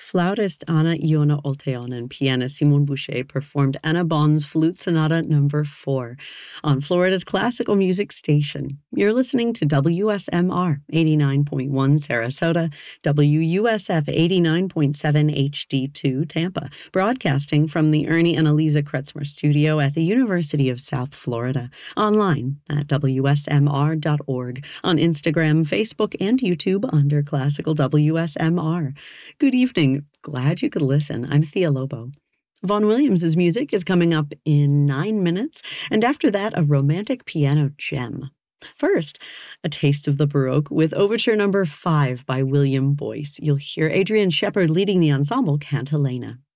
Flautist Anna Iona Olteon and pianist Simon Boucher performed Anna Bonn's Flute Sonata No. 4 on Florida's classical music station. You're listening to WSMR 89.1 Sarasota, WUSF 89.7 HD2 Tampa, broadcasting from the Ernie and Eliza Kretzmer studio at the University of South Florida, online at WSMR.org, on Instagram, Facebook, and YouTube under Classical WSMR. Good evening. Glad you could listen. I'm Thea Lobo. Vaughan Williams' music is coming up in 9 minutes, and after that, a romantic piano gem. First, a taste of the Baroque with Overture No. 5 by William Boyce. You'll hear Adrian Shepard leading the ensemble Cantilena.